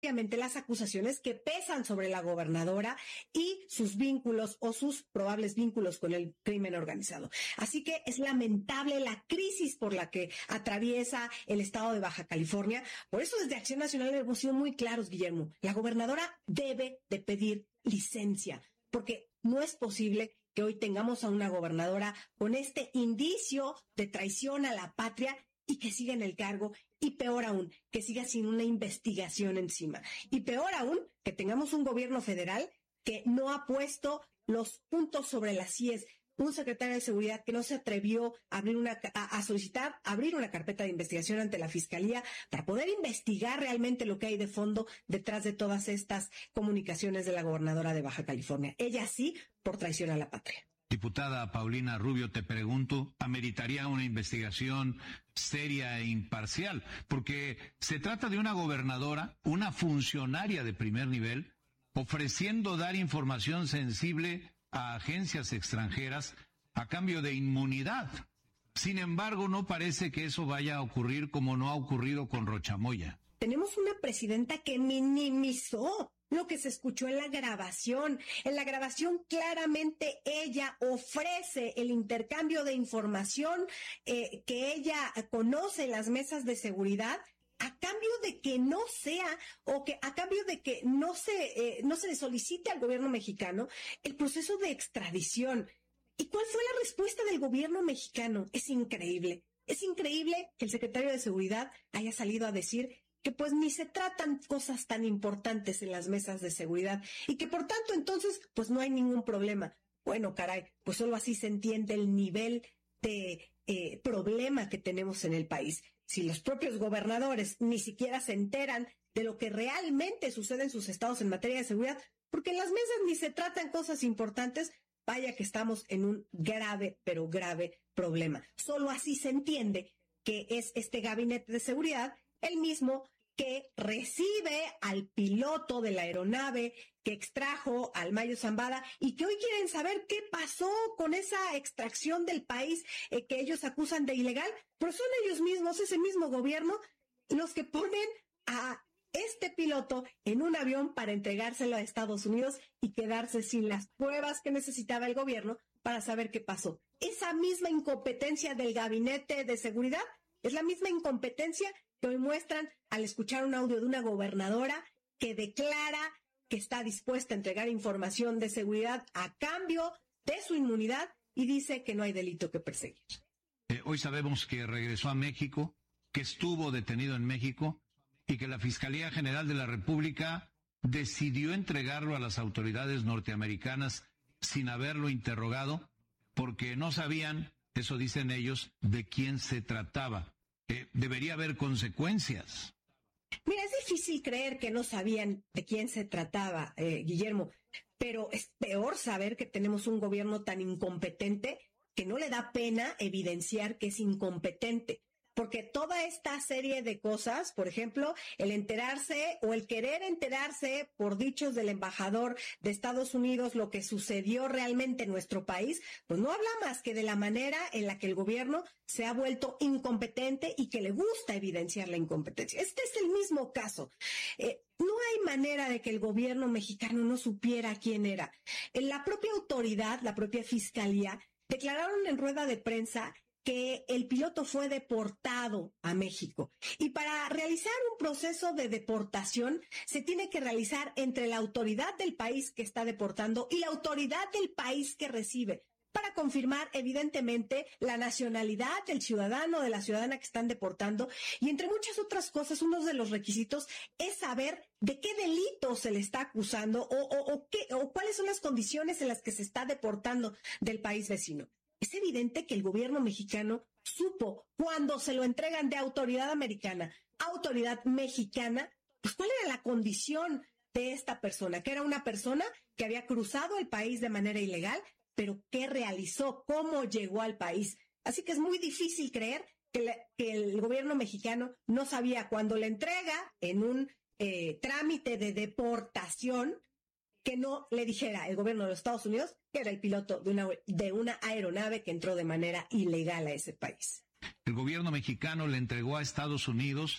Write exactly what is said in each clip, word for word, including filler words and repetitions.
obviamente las acusaciones que pesan sobre la gobernadora y sus vínculos o sus probables vínculos con el crimen organizado. Así que es lamentable la crisis por la que atraviesa el estado de Baja California. Por eso desde Acción Nacional hemos sido muy claros, Guillermo. La gobernadora debe de pedir licencia, porque no es posible que hoy tengamos a una gobernadora con este indicio de traición a la patria y que siga en el cargo, y peor aún, que siga sin una investigación encima. Y peor aún, que tengamos un gobierno federal que no ha puesto los puntos sobre las íes, un secretario de Seguridad que no se atrevió a abrir una a, a solicitar abrir una carpeta de investigación ante la Fiscalía para poder investigar realmente lo que hay de fondo detrás de todas estas comunicaciones de la gobernadora de Baja California. Ella sí, por traición a la patria. Diputada Paulina Rubio, te pregunto, ¿ameritaría una investigación seria e imparcial? Porque se trata de una gobernadora, una funcionaria de primer nivel, ofreciendo dar información sensible a agencias extranjeras a cambio de inmunidad. Sin embargo, no parece que eso vaya a ocurrir como no ha ocurrido con Rochamoya. Tenemos una presidenta que minimizó lo que se escuchó en la grabación. En la grabación claramente ella ofrece el intercambio de información eh, que ella conoce en las mesas de seguridad a cambio de que no sea, o que a cambio de que no se, eh, no se le solicite al gobierno mexicano el proceso de extradición. ¿Y cuál fue la respuesta del gobierno mexicano? Es increíble. Es increíble que el secretario de Seguridad haya salido a decir que pues ni se tratan cosas tan importantes en las mesas de seguridad y que por tanto entonces pues no hay ningún problema. Bueno, caray, pues solo así se entiende el nivel de eh, problema que tenemos en el país. Si los propios gobernadores ni siquiera se enteran de lo que realmente sucede en sus estados en materia de seguridad, porque en las mesas ni se tratan cosas importantes, vaya que estamos en un grave, pero grave problema. Solo así se entiende que es este gabinete de seguridad el mismo que recibe al piloto de la aeronave que extrajo al Mayo Zambada y que hoy quieren saber qué pasó con esa extracción del país eh, que ellos acusan de ilegal, pero son ellos mismos, ese mismo gobierno, los que ponen a este piloto en un avión para entregárselo a Estados Unidos y quedarse sin las pruebas que necesitaba el gobierno para saber qué pasó. Esa misma incompetencia del gabinete de seguridad es la misma incompetencia que hoy muestran al escuchar un audio de una gobernadora que declara que está dispuesta a entregar información de seguridad a cambio de su inmunidad y dice que no hay delito que perseguir. Eh, hoy sabemos que regresó a México, que estuvo detenido en México y que la Fiscalía General de la República decidió entregarlo a las autoridades norteamericanas sin haberlo interrogado porque no sabían, eso dicen ellos, de quién se trataba. Eh, debería haber consecuencias. Mira, es difícil creer que no sabían de quién se trataba, eh, Guillermo, pero es peor saber que tenemos un gobierno tan incompetente que no le da pena evidenciar que es incompetente. Porque toda esta serie de cosas, por ejemplo, el enterarse o el querer enterarse por dichos del embajador de Estados Unidos lo que sucedió realmente en nuestro país, pues no habla más que de la manera en la que el gobierno se ha vuelto incompetente y que le gusta evidenciar la incompetencia. Este es el mismo caso. Eh, no hay manera de que el gobierno mexicano no supiera quién era. La propia autoridad, la propia fiscalía, declararon en rueda de prensa que el piloto fue deportado a México. Y para realizar un proceso de deportación se tiene que realizar entre la autoridad del país que está deportando y la autoridad del país que recibe, para confirmar evidentemente la nacionalidad del ciudadano o de la ciudadana que están deportando. Y entre muchas otras cosas, uno de los requisitos es saber de qué delito se le está acusando o, o, o, qué, o cuáles son las condiciones en las que se está deportando del país vecino. Es evidente que el gobierno mexicano supo cuando se lo entregan de autoridad americana a autoridad mexicana, pues cuál era la condición de esta persona, que era una persona que había cruzado el país de manera ilegal, pero ¿qué realizó? ¿Cómo llegó al país? Así que es muy difícil creer que, la, que el gobierno mexicano no sabía cuando le entrega en un eh, trámite de deportación que no le dijera el gobierno de los Estados Unidos que era el piloto de una, de una aeronave que entró de manera ilegal a ese país. El gobierno mexicano le entregó a Estados Unidos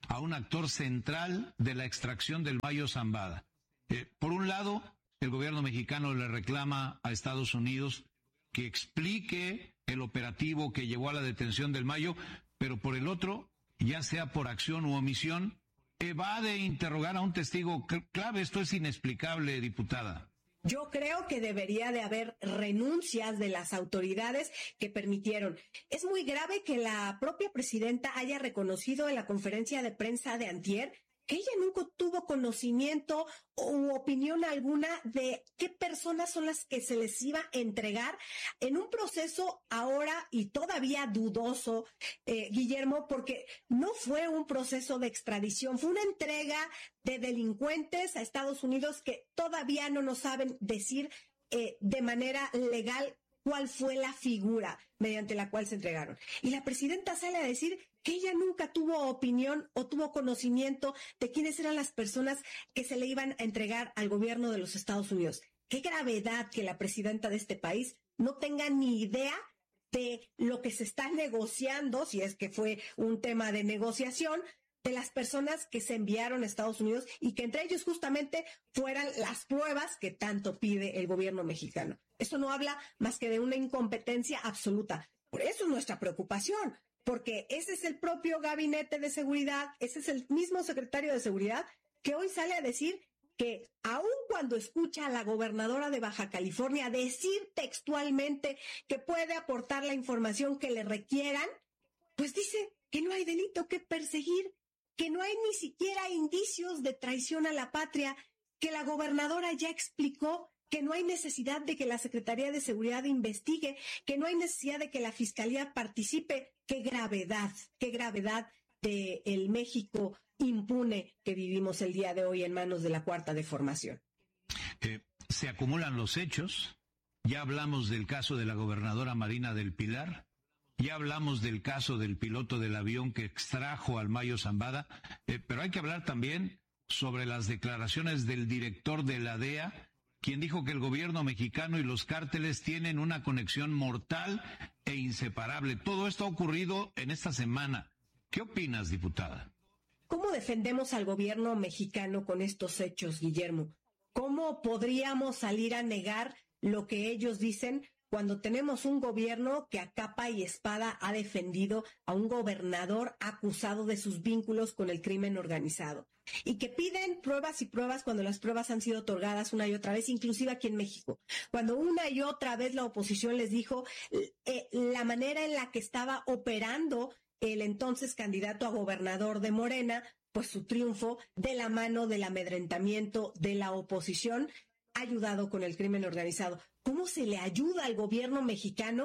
a un actor central de la extracción del Mayo Zambada. Eh, por un lado, el gobierno mexicano le reclama a Estados Unidos que explique el operativo que llevó a la detención del Mayo, pero por el otro, ya sea por acción u omisión, evade interrogar a un testigo clave. Esto es inexplicable, diputada. Yo creo que debería de haber renuncias de las autoridades que permitieron. Es muy grave que la propia presidenta haya reconocido en la conferencia de prensa de antier que ella nunca tuvo conocimiento u opinión alguna de qué personas son las que se les iba a entregar en un proceso ahora y todavía dudoso, eh, Guillermo, porque no fue un proceso de extradición, fue una entrega de delincuentes a Estados Unidos que todavía no nos saben decir eh, de manera legal cuál fue la figura mediante la cual se entregaron. Y la presidenta sale a decir que ella nunca tuvo opinión o tuvo conocimiento de quiénes eran las personas que se le iban a entregar al gobierno de los Estados Unidos. Qué gravedad que la presidenta de este país no tenga ni idea de lo que se está negociando, si es que fue un tema de negociación, de las personas que se enviaron a Estados Unidos y que entre ellos justamente fueran las pruebas que tanto pide el gobierno mexicano. Eso no habla más que de una incompetencia absoluta. Por eso es nuestra preocupación, porque ese es el propio gabinete de seguridad, ese es el mismo secretario de seguridad que hoy sale a decir que aun cuando escucha a la gobernadora de Baja California decir textualmente que puede aportar la información que le requieran, pues dice que no hay delito que perseguir, que no hay ni siquiera indicios de traición a la patria, que la gobernadora ya explicó que no hay necesidad de que la Secretaría de Seguridad investigue, que no hay necesidad de que la Fiscalía participe. ¡Qué gravedad, qué gravedad del México impune que vivimos el día de hoy en manos de la Cuarta Deformación! Eh, se acumulan los hechos. Ya hablamos del caso de la gobernadora Marina del Pilar. Ya hablamos del caso del piloto del avión que extrajo al Mayo Zambada, eh, pero hay que hablar también sobre las declaraciones del director de la D E A, quien dijo que el gobierno mexicano y los cárteles tienen una conexión mortal e inseparable. Todo esto ha ocurrido en esta semana. ¿Qué opinas, diputada? ¿Cómo defendemos al gobierno mexicano con estos hechos, Guillermo? ¿Cómo podríamos salir a negar lo que ellos dicen cuando tenemos un gobierno que a capa y espada ha defendido a un gobernador acusado de sus vínculos con el crimen organizado? Y que piden pruebas y pruebas cuando las pruebas han sido otorgadas una y otra vez, inclusive aquí en México. Cuando una y otra vez la oposición les dijo eh, la manera en la que estaba operando el entonces candidato a gobernador de Morena, pues su triunfo de la mano del amedrentamiento de la oposición, ayudado con el crimen organizado. ¿Cómo se le ayuda al gobierno mexicano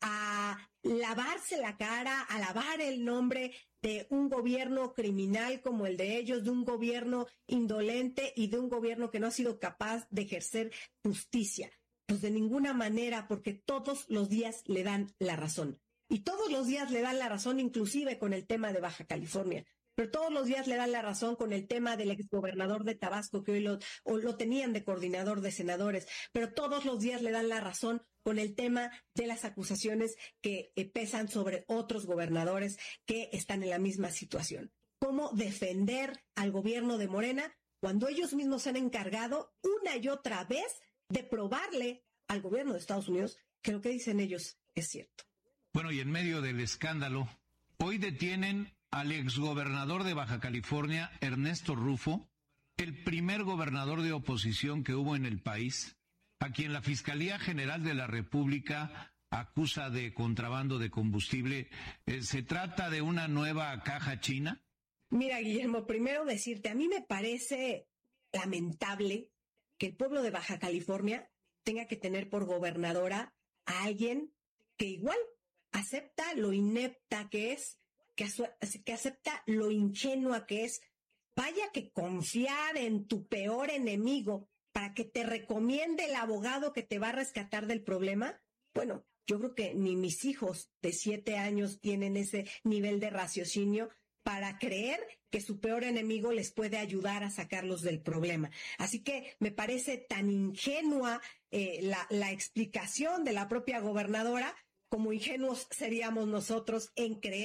a lavarse la cara, a lavar el nombre de un gobierno criminal como el de ellos, de un gobierno indolente y de un gobierno que no ha sido capaz de ejercer justicia? Pues de ninguna manera, porque todos los días le dan la razón. Y todos los días le dan la razón, inclusive con el tema de Baja California. Pero todos los días le dan la razón con el tema del exgobernador de Tabasco, que hoy lo, o lo tenían de coordinador de senadores. Pero todos los días le dan la razón con el tema de las acusaciones que eh, pesan sobre otros gobernadores que están en la misma situación. ¿Cómo defender al gobierno de Morena cuando ellos mismos se han encargado una y otra vez de probarle al gobierno de Estados Unidos que lo que dicen ellos es cierto? Bueno, y en medio del escándalo, hoy detienen al exgobernador de Baja California, Ernesto Rufo, el primer gobernador de oposición que hubo en el país, a quien la Fiscalía General de la República acusa de contrabando de combustible. Eh, ¿Se trata de una nueva caja china? Mira, Guillermo, primero decirte, a mí me parece lamentable que el pueblo de Baja California tenga que tener por gobernadora a alguien que igual acepta lo inepta que es, que, que acepta lo ingenua que es. Vaya que confiar en tu peor enemigo para que te recomiende el abogado que te va a rescatar del problema. Bueno, yo creo que ni mis hijos de siete años tienen ese nivel de raciocinio para creer que su peor enemigo les puede ayudar a sacarlos del problema. Así que me parece tan ingenua eh, la, la explicación de la propia gobernadora como ingenuos seríamos nosotros en creer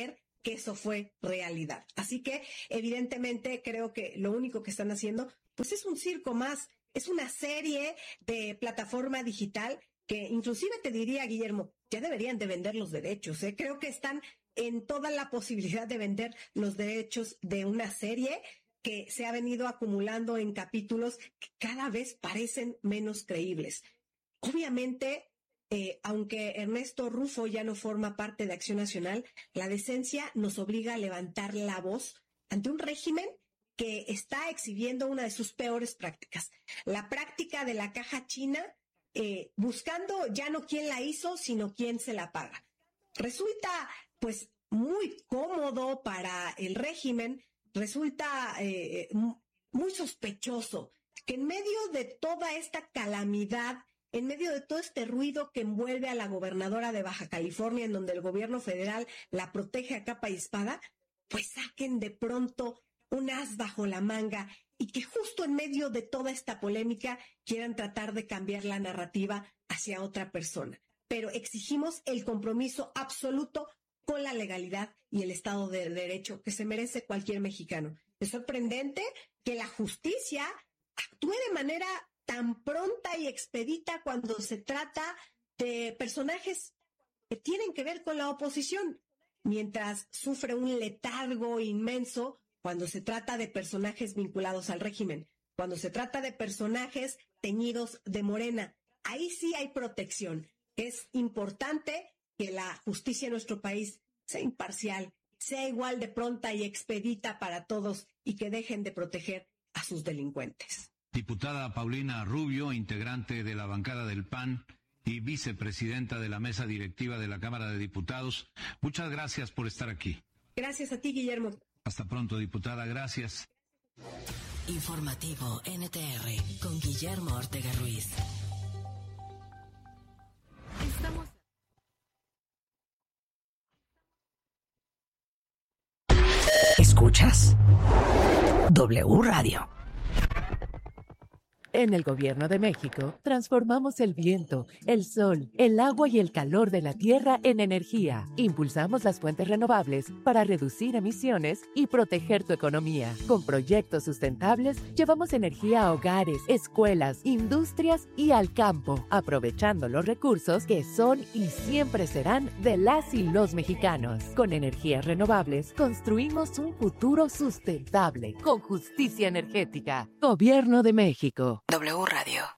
que eso fue realidad. Así que evidentemente creo que lo único que están haciendo pues es un circo más, es una serie de plataforma digital que inclusive te diría, Guillermo, ya deberían de vender los derechos, ¿eh? Creo que están en toda la posibilidad de vender los derechos de una serie que se ha venido acumulando en capítulos que cada vez parecen menos creíbles. Obviamente, eh, aunque Ernesto Rufo ya no forma parte de Acción Nacional, la decencia nos obliga a levantar la voz ante un régimen que está exhibiendo una de sus peores prácticas, la práctica de la caja china, eh, buscando ya no quién la hizo, sino quién se la paga. Resulta, pues, muy cómodo para el régimen, resulta eh, muy sospechoso que en medio de toda esta calamidad, en medio de todo este ruido que envuelve a la gobernadora de Baja California, en donde el gobierno federal la protege a capa y espada, pues saquen de pronto un as bajo la manga y que justo en medio de toda esta polémica quieran tratar de cambiar la narrativa hacia otra persona. Pero exigimos el compromiso absoluto con la legalidad y el Estado de Derecho que se merece cualquier mexicano. Es sorprendente que la justicia actúe de manera tan pronta y expedita cuando se trata de personajes que tienen que ver con la oposición, mientras sufre un letargo inmenso cuando se trata de personajes vinculados al régimen, cuando se trata de personajes teñidos de morena. Ahí sí hay protección. Es importante que la justicia en nuestro país sea imparcial, sea igual de pronta y expedita para todos y que dejen de proteger a sus delincuentes. Diputada Paulina Rubio, integrante de la bancada del P A N y vicepresidenta de la mesa directiva de la Cámara de Diputados, muchas gracias por estar aquí. Gracias a ti, Guillermo. Hasta pronto, diputada, gracias. Informativo N T R con Guillermo Ortega Ruiz. Estamos... ¿Escuchas? W Radio. En el Gobierno de México, transformamos el viento, el sol, el agua y el calor de la tierra en energía. Impulsamos las fuentes renovables para reducir emisiones y proteger tu economía. Con proyectos sustentables, llevamos energía a hogares, escuelas, industrias y al campo, aprovechando los recursos que son y siempre serán de las y los mexicanos. Con energías renovables, construimos un futuro sustentable, con justicia energética. Gobierno de México. W Radio.